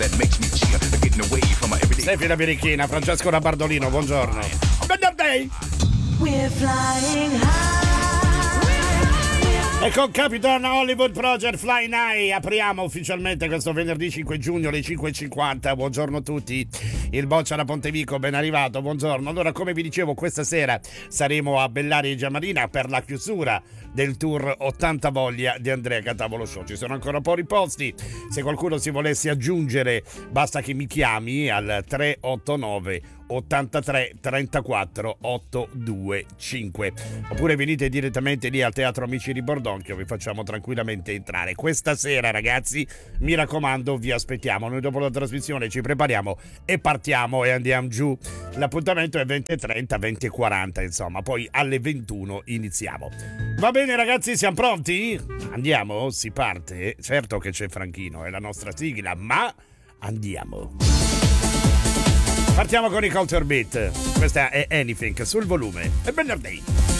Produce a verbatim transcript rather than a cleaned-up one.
Stefi la birichina, Francesco Rabardolino, buongiorno. Venerdì! We're flying high. E con Capitan Hollywood Project Flying High apriamo ufficialmente questo venerdì cinque giugno alle cinque e cinquanta. Buongiorno a tutti. Il Boccia da Pontevico, ben arrivato, buongiorno. Allora, come vi dicevo, questa sera saremo a Bellaria Giamarina per la chiusura del tour ottanta Voglia di Andrea Catavolo Show. Ci sono ancora pochi posti. Se qualcuno si volesse aggiungere, basta che mi chiami al tre otto nove ottantatré trentaquattro ottocentoventicinque, oppure venite direttamente lì al Teatro Amici di Bordonchio, vi facciamo tranquillamente entrare. Questa sera, ragazzi, mi raccomando, vi aspettiamo. Noi dopo la trasmissione ci prepariamo e partiamo e andiamo giù. L'appuntamento è venti e trenta, venti e quaranta, insomma, poi alle ventuno iniziamo. Va bene, ragazzi, siamo pronti? Andiamo? Si parte? Certo che c'è Franchino, è la nostra sigla, ma andiamo. Partiamo con i Culture Beat. Questa è Anything sul volume. È venerdì.